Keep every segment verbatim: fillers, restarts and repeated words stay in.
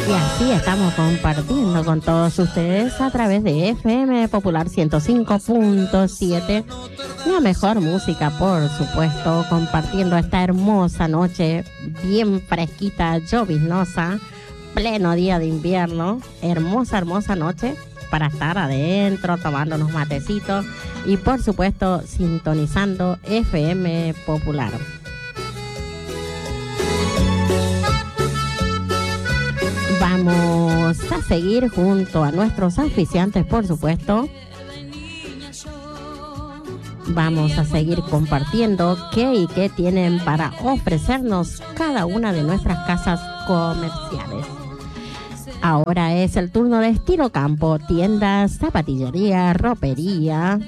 Y así estamos compartiendo con todos ustedes a través de F M Popular ciento cinco punto siete. La mejor música, por supuesto, compartiendo esta hermosa noche bien fresquita, lloviznosa, pleno día de invierno. Hermosa, hermosa noche para estar adentro, tomando unos matecitos y, por supuesto, sintonizando F M Popular. Vamos a seguir junto a nuestros auspiciantes, por supuesto. Vamos a seguir compartiendo qué y qué tienen para ofrecernos cada una de nuestras casas comerciales. Ahora es el turno de Estilo Campo, tiendas, zapatillería, ropería,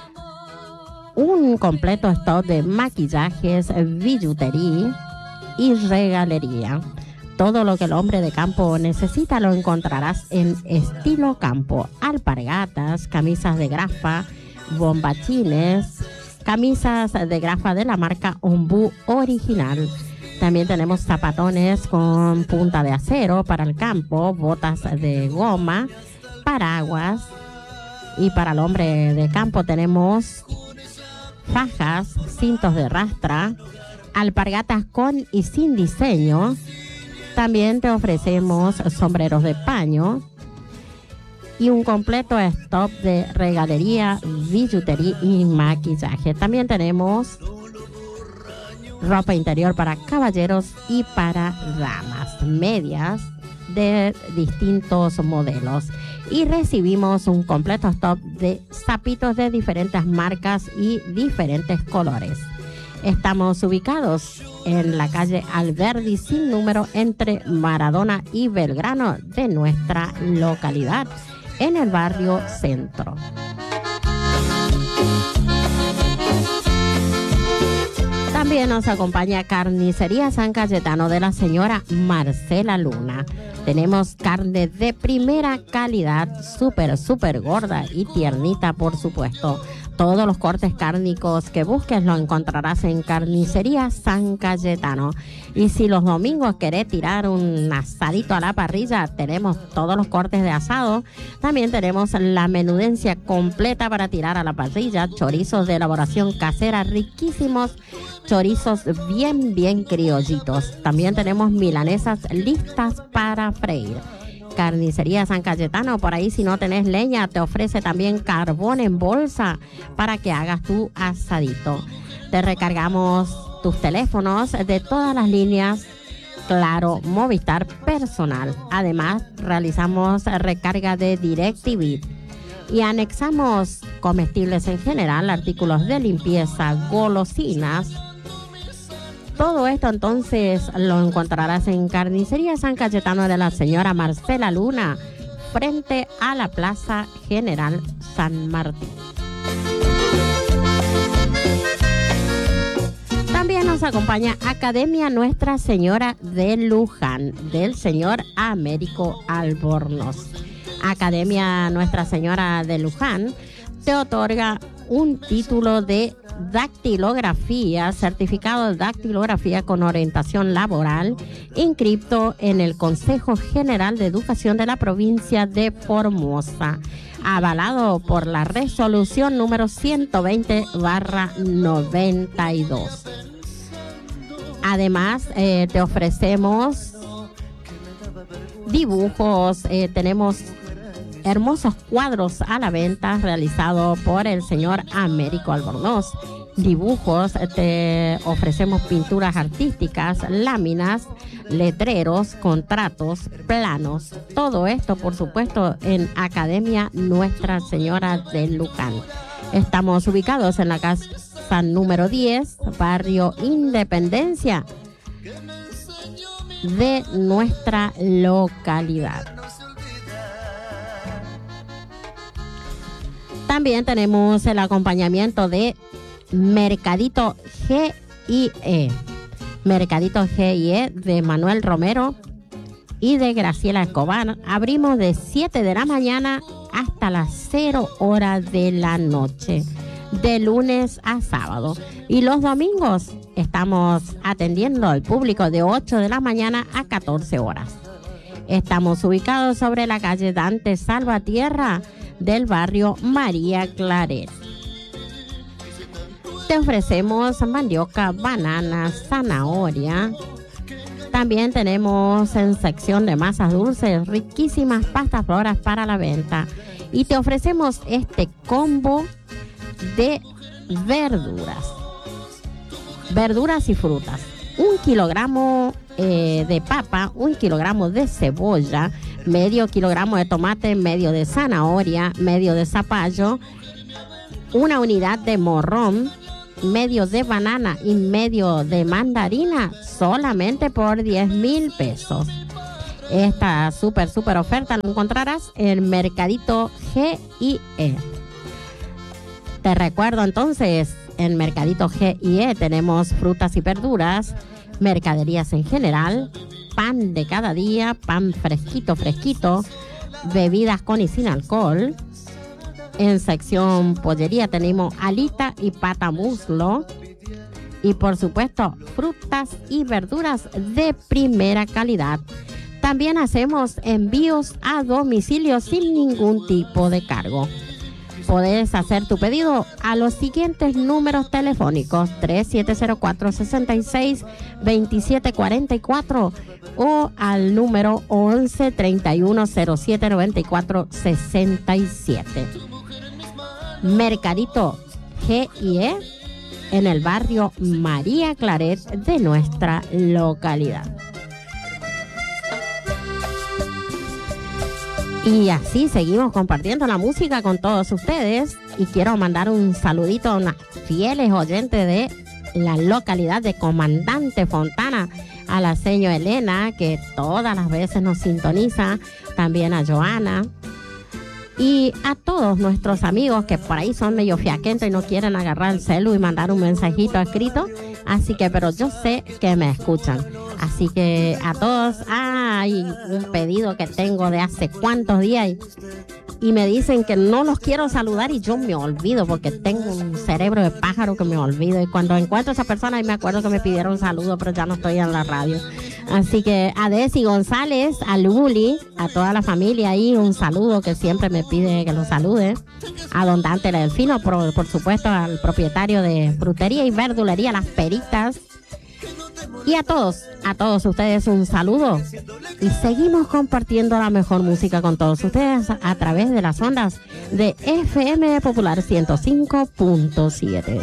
un completo stock de maquillajes, billutería y regalería. Todo lo que el hombre de campo necesita lo encontrarás en Estilo Campo. Alpargatas, camisas de grafa, bombachines, camisas de grafa de la marca Ombú original. También tenemos zapatones con punta de acero para el campo, botas de goma, paraguas. Y para el hombre de campo tenemos fajas, cintos de rastra, alpargatas con y sin diseño. También te ofrecemos sombreros de paño y un completo stock de regalería, billutería y maquillaje. También tenemos ropa interior para caballeros y para damas, medias de distintos modelos. Y recibimos un completo stock de zapitos de diferentes marcas y diferentes colores. Estamos ubicados en la calle Alberdi sin número entre Maradona y Belgrano de nuestra localidad, en el barrio Centro. También nos acompaña Carnicería San Cayetano de la señora Marcela Luna. Tenemos carne de primera calidad, súper, súper gorda y tiernita, por supuesto. Todos los cortes cárnicos que busques lo encontrarás en Carnicería San Cayetano. Y si los domingos querés tirar un asadito a la parrilla, tenemos todos los cortes de asado. También tenemos la menudencia completa para tirar a la parrilla. Chorizos de elaboración casera riquísimos. Chorizos bien, bien criollitos. También tenemos milanesas listas para freír. Carnicería San Cayetano, por ahí si no tenés leña, te ofrece también carbón en bolsa para que hagas tu asadito. Te recargamos tus teléfonos de todas las líneas Claro, Movistar personal. Además, realizamos recarga de DirecTV y anexamos comestibles en general, artículos de limpieza, golosinas. Todo esto entonces lo encontrarás en Carnicería San Cayetano de la señora Marcela Luna, frente a la Plaza General San Martín. También nos acompaña Academia Nuestra Señora de Luján, del señor Américo Albornoz. Academia Nuestra Señora de Luján te otorga un título de dactilografía, certificado de dactilografía con orientación laboral, inscripto en el Consejo General de Educación de la provincia de Formosa, avalado por la resolución número ciento veinte barra noventa y dos. Además, eh, te ofrecemos dibujos, eh, tenemos hermosos cuadros a la venta realizados por el señor Américo Albornoz. Dibujos, te ofrecemos pinturas artísticas, láminas, letreros, contratos, planos. Todo esto, por supuesto, en Academia Nuestra Señora de Luján. Estamos ubicados en la casa número diez, barrio Independencia de nuestra localidad. También tenemos el acompañamiento de Mercadito G I E. Mercadito G I E de Manuel Romero y de Graciela Escobar. Abrimos de siete de la mañana hasta las cero horas de la noche, de lunes a sábado. Y los domingos estamos atendiendo al público de ocho de la mañana a catorce horas. Estamos ubicados sobre la calle Dante Salvatierra del barrio María Claret. Te ofrecemos mandioca, banana, zanahoria. También tenemos en sección de masas dulces riquísimas pastas floras para la venta. Y te ofrecemos este combo de verduras. Verduras y frutas. Un kilogramo eh, de papa, un kilogramo de cebolla, medio kilogramo de tomate, medio de zanahoria, medio de zapallo, una unidad de morrón, medio de banana y medio de mandarina, solamente por diez mil pesos. Esta súper, súper oferta la encontrarás en Mercadito G I E. Te recuerdo entonces, en Mercadito G I E tenemos frutas y verduras, mercaderías en general, pan de cada día, pan fresquito, fresquito, bebidas con y sin alcohol. En sección pollería tenemos alita y pata muslo. Y por supuesto, frutas y verduras de primera calidad. También hacemos envíos a domicilio sin ningún tipo de cargo. Podés hacer tu pedido a los siguientes números telefónicos: tres siete cero cuatro, seis seis, dos siete cuatro cuatro o al número once, treinta y uno, cero siete, noventa y cuatro, sesenta y siete. Mercadito G I E en el barrio María Claret de nuestra localidad. Y así seguimos compartiendo la música con todos ustedes. Y quiero mandar un saludito a unas fieles oyentes de la localidad de Comandante Fontana, a la señora Elena, que todas las veces nos sintoniza, también a Joana, y a todos nuestros amigos que por ahí son medio fiaquentos y no quieren agarrar el celu y mandar un mensajito escrito. Así que, pero yo sé que me escuchan. Así que a todos, ah, hay un pedido que tengo de hace cuántos días y, y me dicen que no los quiero saludar y yo me olvido porque tengo un cerebro de pájaro que me olvido. Y cuando encuentro a esa persona, y me acuerdo que me pidieron un saludo, pero ya no estoy en la radio. Así que a Desi González, a Luli, a toda la familia ahí, un saludo que siempre me pide que lo salude. A don Dante Delfino, por, por supuesto, al propietario de frutería y verdulería Las Peritas. Y a todos, a todos ustedes un saludo. Y seguimos compartiendo la mejor música con todos ustedes a través de las ondas de F M Popular ciento cinco punto siete.